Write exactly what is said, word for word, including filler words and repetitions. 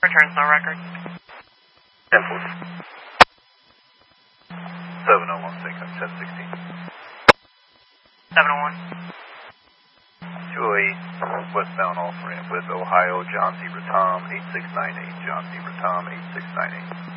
Returns no record. ten forty. seven oh one six, ten sixteen. seven oh one. two oh eight, westbound off ramp with Ohio, John Zebra Tom, eight six nine eight, John Zebra Tom, eight six nine eight.